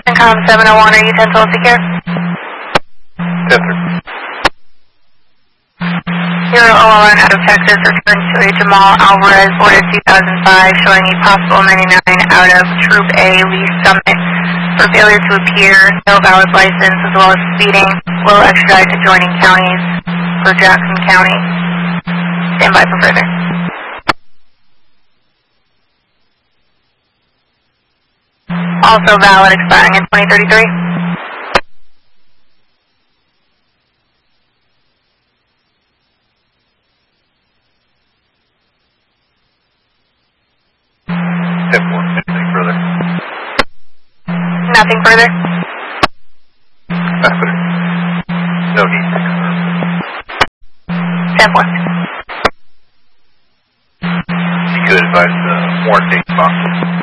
CENTCOM 701, are you 1012 secure? 10-3. Zero OLN out of Texas, referring to a Jamal Alvarez, order 2005, showing a possible 99 out of Troop A, Lee Summit, for failure to appear, no valid license, as well as speeding. Will extradite adjoining counties for Jackson County. Stand by for further. Also valid, expiring in 2033. Anything further? Nothing further. No need to confirm. 10-4. If you could advise the warrant date possible.